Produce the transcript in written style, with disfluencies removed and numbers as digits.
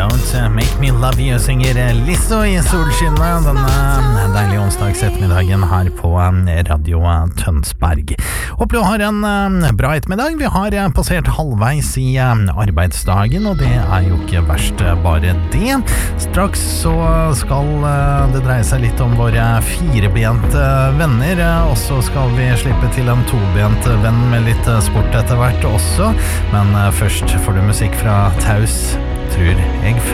Don't Make Me Love You synger Lizzo I solskinnet denne deilige onsdags ettermiddagen her på Radio Tønsberg. Håper du har en bra ettermiddag. Vi har passert halvveis I arbeidsdagen, og det jo ikke verst bare det. Straks så skal det dreie seg litt om våre firebente venner, og så skal vi slippe til en tobent venn med litt sport etter hvert også. Men først får du musikk fra Taus, tror jeg